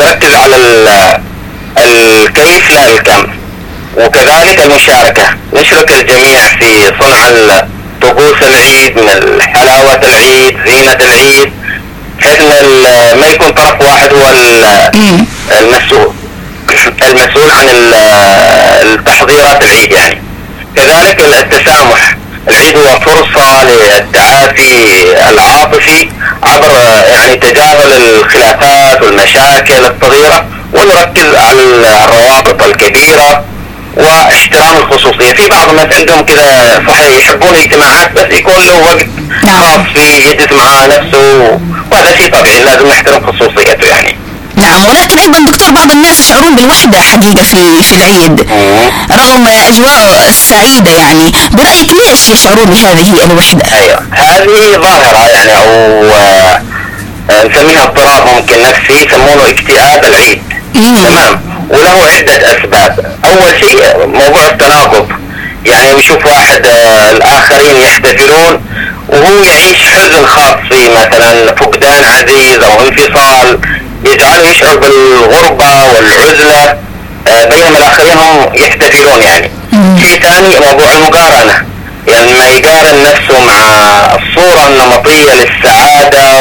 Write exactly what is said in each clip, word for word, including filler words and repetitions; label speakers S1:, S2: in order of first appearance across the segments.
S1: نركز على الكيف لا الكم. وكذلك المشاركة، نشرك الجميع في صنع طقوس العيد، من حلاوة العيد، زينة العيد، بحيث ان ما يكون طرف واحد هو المسؤول المسؤول عن التحضيرات العيد يعني. كذلك التسامح، العيد هو فرصة للتعافي العاطفي عبر يعني تجاهل الخلافات والمشاكل الصغيرة، ونركز على الروابط الكبيرة واحترام الخصوصية. في بعض الناس عندهم كذا صحيح يحبون الاجتماعات بس يكون له وقت خاص فيه يجلس مع نفسه، وهذا شيء طبيعي لازم نحترم خصوصيته يعني.
S2: نعم، ولكن أيضا دكتور بعض الناس يشعرون بالوحدة حقيقة في في العيد رغم أجواء السعيدة يعني. برأيك ليش يشعرون بهذه الوحدة؟
S1: أيوة، هذه ظاهرة يعني أو نسميها اضطراب ممكن نفسي، يسمونه اكتئاب العيد. تمام، وله عدة أسباب. أول شيء موضوع التناقض، يعني يشوف واحد الآخرين يحتفلون وهو يعيش حزن خاص فيه، مثلا فقدان عزيز أو انفصال، يجعله يشعر بالغربة والعزلة بينما الآخرين هم يحتفلون يعني. شيء ثاني موضوع المقارنة، يعني لما يقارن نفسه مع الصورة النمطية للسعادة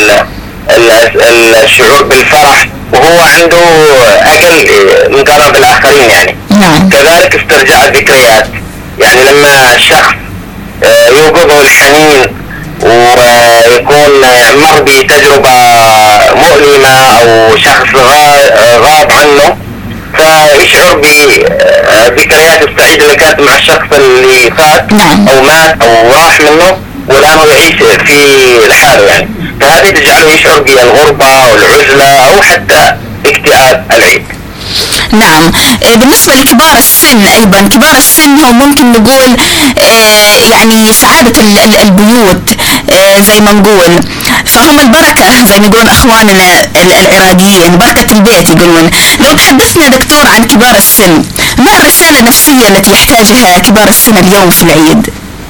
S1: والشعور بالفرح وهو عنده أقل مقارنة بالآخرين يعني. كذلك استرجاع الذكريات، يعني لما الشخص يوقظه الحنين ويكون مر بتجربة مؤلمة أو شخص غاب عنه، فيشعر بذكريات السعيدة اللي كانت مع الشخص اللي فات أو مات أو راح منه والآن هو يعيش في لحاله يعني. فهذه تجعله يشعر بالغربة والعزلة أو حتى اكتئاب العيد.
S2: نعم، بالنسبة لكبار السن أيضا، كبار السن هم ممكن نقول يعني سعادة البيوت زي ما نقول، فهم البركة زي ما يقولون أخواننا العراقيين، بركة البيت يقولون. لو تحدثنا دكتور عن كبار السن، ما الرسالة النفسية التي يحتاجها كبار السن اليوم في العيد؟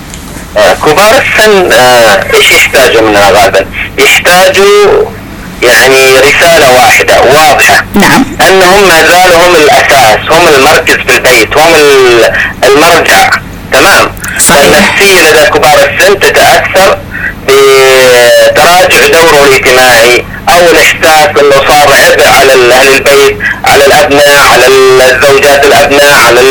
S1: كبار السن ايش يحتاجوا مننا غالبا؟ يحتاجوا يعني رسالة واحدة واضحة.
S2: نعم.
S1: أنهم ما زالوا هم الأساس، هم المركز في البيت، هم المرجع. تمام. النفسية لدى كبار السن تتأثر بتراجع دوره الاجتماعي أو الإحساس أنه صار عبء على أهل البيت، على الأبناء، على الزوجات الأبناء، على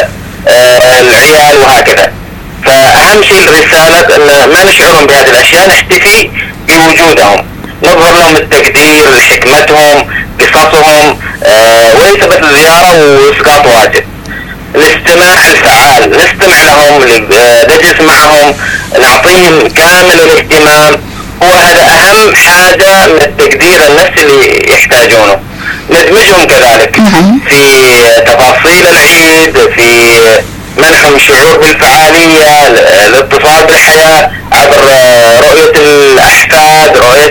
S1: العيال وهكذا. فأهم شيء الرسالة أن ما نشعرهم بهذه الأشياء، نحتفي بوجودهم، نظهر لهم التقدير لحكمتهم، قصصهم، آه وليس بس زيارة وإسقاط واجب. الاستماع الفعال، نستمع لهم، نجلس معهم، نعطيهم كامل الاهتمام، وهذا أهم حاجة من التقدير النفسي اللي يحتاجونه. ندمجهم كذلك في تفاصيل العيد، في منحهم شعور بالفعالية، الاتصال بالحياة عبر رؤية الأحفاد، رؤية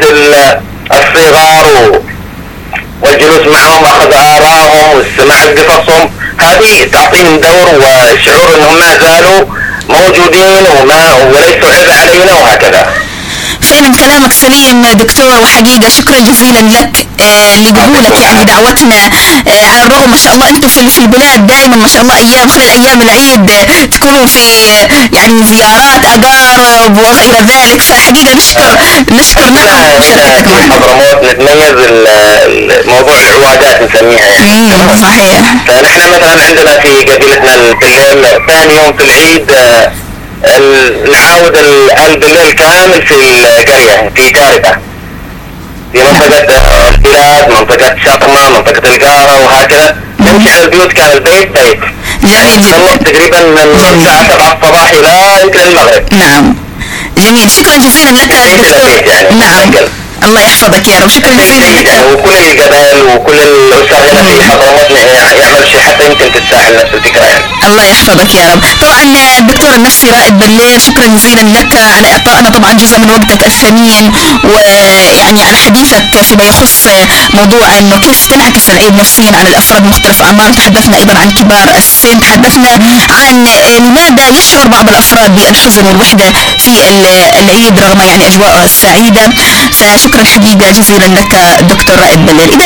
S1: الصغار والجلوس معهم، أخذ آرائهم واستماع لقصصهم. هذه تعطيهم دور وشعور أنهم ما زالوا موجودين وما وليسوا عبء علينا وهكذا.
S2: فعلا كلامك سليم دكتور، وحقيقة شكرا جزيلا لك آه لقبولك يعني دعوتنا. آه على الرغم ما شاء الله انتم في في البلاد دائما ما شاء الله ايام خلال ايام العيد آه تكونوا في آه يعني زيارات اقارب وغير ذلك، فحقيقة نشكر نشكر لكم مشاركتكم معنا.
S1: حضرموت نتميز موضوع العوادات نسميها يعني.
S2: صحيح.
S1: فنحن مثلا عندنا في قبيلتنا بالليل ثاني يوم في العيد آه نعاود بالليل كامل في القرية في كاربة، في منطقة البلاد، منطقة شطمة، منطقة القارة وهكذا. نمشي على البيوت، كان البيت بيت.
S2: جميل جدا.
S1: تقريبا من الساعة سبعة الصباح إلى يمكن المغرب.
S2: نعم جميل، شكرا جزيلا لك دكتور.
S1: يعني.
S2: نعم الله يحفظك يا رب، شكرا جزيلا لك.
S1: يعني وكل القبائل وكل الأسر هنا في حضرموت يعمل شيء حتى يمكن تتساهل نفس الفكرة يعني.
S2: الله يحفظك يا رب. طبعا الدكتور النفسي رائد بليل، شكرا جزيلا لك على إعطائنا طبعا جزء من وقتك الثمين، ويعني على حديثك فيما يخص موضوع انه كيف تنعكس العيد نفسيا على الافراد مختلف اعمار. تحدثنا ايضا عن كبار السن، تحدثنا عن لماذا يشعر بعض الافراد بالحزن والوحدة في العيد رغم يعني اجواء السعيدة. فشكرا حقيقة جزيلا لك دكتور رائد بليل.